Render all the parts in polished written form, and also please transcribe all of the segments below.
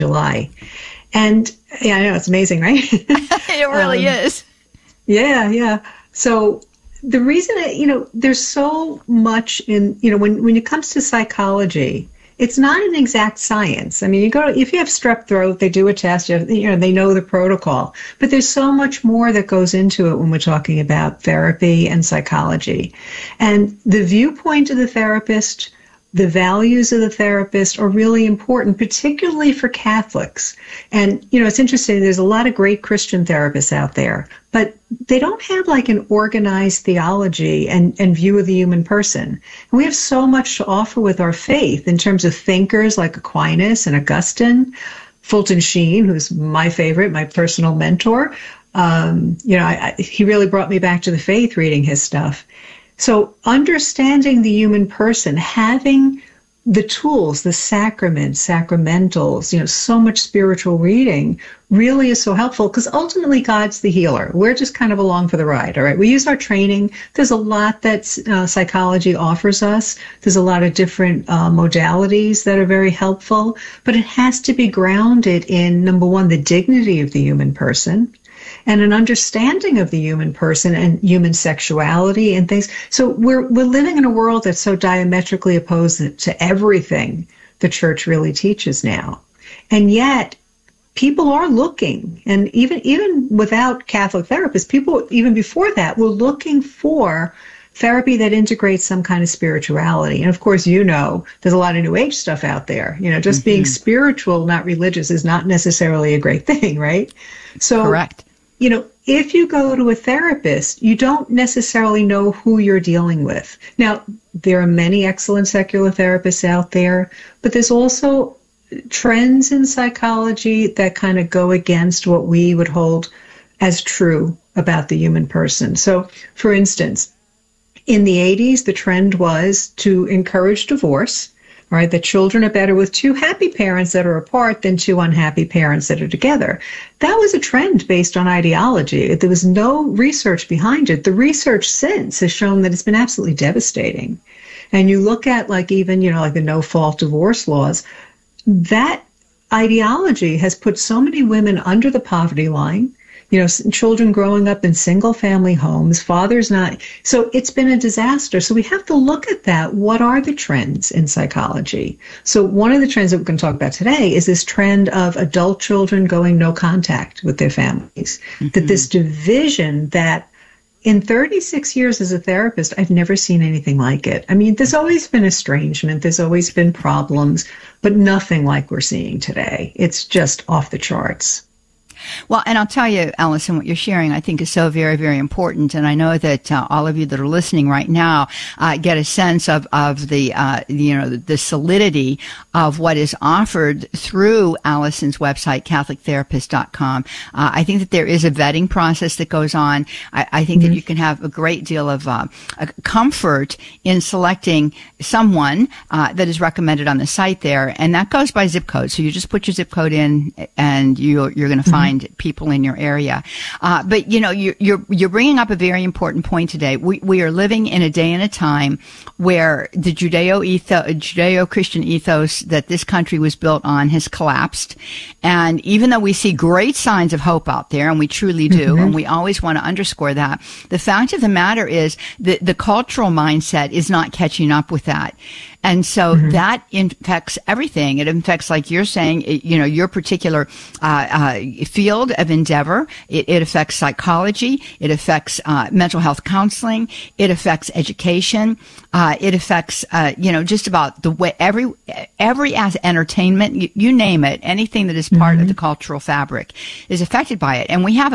July. And yeah, I know, it's amazing, right? It really is. Yeah. So the reason that, there's so much in, when it comes to psychology, it's not an exact science. I mean, if you have strep throat, they do a test, they know the protocol, but there's so much more that goes into it when we're talking about therapy and psychology. And the viewpoint of the therapist, the values of the therapist are really important, particularly for Catholics. And, it's interesting, there's a lot of great Christian therapists out there, but they don't have like an organized theology and view of the human person. And we have so much to offer with our faith in terms of thinkers like Aquinas and Augustine, Fulton Sheen, who's my favorite, my personal mentor. He really brought me back to the faith reading his stuff. So understanding the human person, having the tools, the sacraments, sacramentals, so much spiritual reading really is so helpful because ultimately God's the healer. We're just kind of along for the ride, all right? We use our training. There's a lot that psychology offers us. There's a lot of different modalities that are very helpful, but it has to be grounded in, number one, the dignity of the human person, and an understanding of the human person and human sexuality and things. So we're living in a world that's so diametrically opposed to everything the church really teaches now. And yet people are looking, and even without Catholic therapists, people even before that were looking for therapy that integrates some kind of spirituality. And of course, there's a lot of New Age stuff out there. Just being spiritual, not religious, is not necessarily a great thing, right? So, correct. If you go to a therapist, you don't necessarily know who you're dealing with. Now, there are many excellent secular therapists out there, but there's also trends in psychology that kind of go against what we would hold as true about the human person. So, for instance, in the 80s, the trend was to encourage divorce. All right, that children are better with two happy parents that are apart than two unhappy parents that are together. That was a trend based on ideology. There was no research behind it. The research since has shown that it's been absolutely devastating. And you look at even, like the no-fault divorce laws, that ideology has put so many women under the poverty line. Children growing up in single-family homes, fathers not. So it's been a disaster. So we have to look at that. What are the trends in psychology? So one of the trends that we're going to talk about today is this trend of adult children going no contact with their families. Mm-hmm. That this division that in 36 years as a therapist, I've never seen anything like it. I mean, there's always been estrangement. There's always been problems, but nothing like we're seeing today. It's just off the charts. Well, and I'll tell you, Allison, what you're sharing, I think is so very, very important. And I know that all of you that are listening right now get a sense of the, the solidity of what is offered through Allison's website, CatholicTherapist.com. I think that there is a vetting process that goes on. I think that you can have a great deal of comfort in selecting someone that is recommended on the site there. And that goes by zip code. So you just put your zip code in and you're going to find people in your area. But you're bringing up a very important point today. We are living in a day and a time where the Judeo-Christian ethos that this country was built on has collapsed. And even though we see great signs of hope out there, and we truly do, and we always want to underscore that, the fact of the matter is that the cultural mindset is not catching up with that. And so that infects everything. It infects, like you're saying, your particular field of endeavor. It affects psychology. It affects mental health counseling. It affects education. It affects, just about the way every as entertainment, you name it, anything that is part of the cultural fabric is affected by it. And we have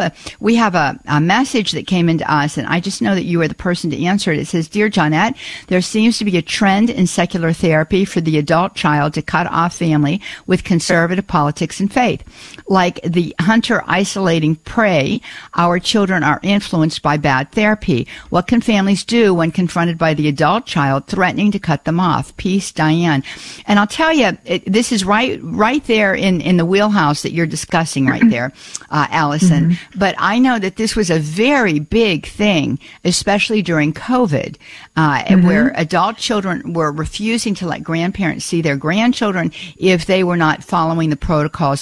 a message that came into us, and I just know that you are the person to answer it. It says, "Dear Johnette, there seems to be a trend in secular therapy for the adult child to cut off family with conservative politics and faith. Like the hunter isolating prey, our children are influenced by bad therapy. What can families do when confronted by the adult child threatening to cut them off? Peace, Diane." And I'll tell you, this is right there in the wheelhouse that you're discussing right there, Allison. But I know that this was a very big thing, especially during COVID, where adult children were refusing to let grandparents see their grandchildren if they were not following the protocols